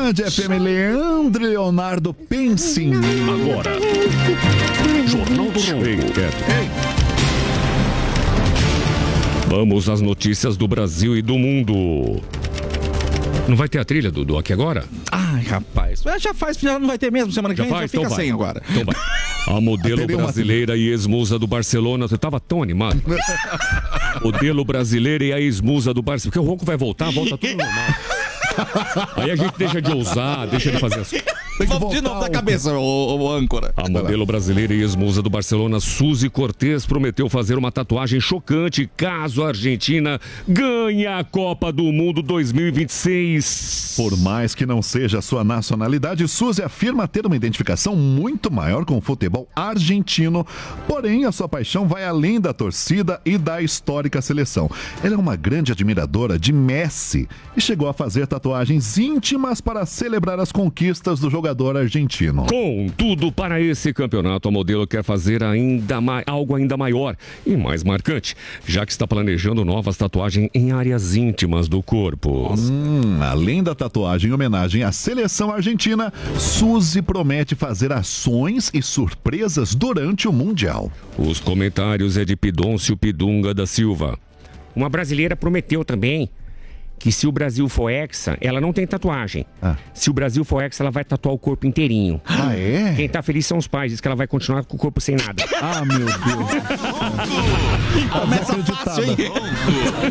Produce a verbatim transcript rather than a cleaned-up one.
Band F M, Leandro e Leonardo, pense em mim. Agora, Jornal do Ronco. Ei, vamos às notícias do Brasil e do mundo. Não vai ter a trilha, Dudu, aqui agora? Ai, rapaz. Já faz, já não vai ter mesmo semana que Já vem, faz? já fica Então vai. sem agora. Então vai. A modelo brasileira e ex-musa do Barcelona. Você tava tão animado. Modelo brasileira e a ex-musa do Barcelona. Porque o Ronco vai voltar, volta tudo normal. Aí a gente deixa de ousar, deixa de fazer as coisas. Vamos de novo da cabeça, o, o âncora. A modelo brasileira e ex-musa do Barcelona, Suzy Cortez, prometeu fazer uma tatuagem chocante caso a Argentina ganhe a Copa do Mundo dois mil e vinte e seis. Por mais que não seja a sua nacionalidade, Suzy afirma ter uma identificação muito maior com o futebol argentino, porém a sua paixão vai além da torcida e da histórica seleção. Ela é uma grande admiradora de Messi e chegou a fazer tatuagens íntimas para celebrar as conquistas do jogador argentino. Contudo, para esse campeonato, a modelo quer fazer ainda mais, algo ainda maior e mais marcante, já que está planejando novas tatuagens em áreas íntimas do corpo. Hum, além da tatuagem em homenagem à seleção argentina, Suzy promete fazer ações e surpresas durante o Mundial. Os comentários é de Pidoncio Pidunga da Silva. Uma brasileira prometeu também que se o Brasil for hexa, ela não tem tatuagem. Ah. Se o Brasil for hexa, ela vai tatuar o corpo inteirinho. Ah, é? Quem tá feliz são os pais, diz que ela vai continuar com o corpo sem nada. Ah, meu Deus. Começa fácil, hein?